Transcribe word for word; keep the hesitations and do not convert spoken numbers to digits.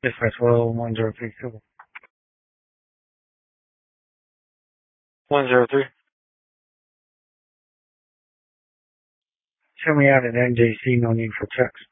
Dispatch well one zero three two. One zero three. Send me out at N J C, no need for checks.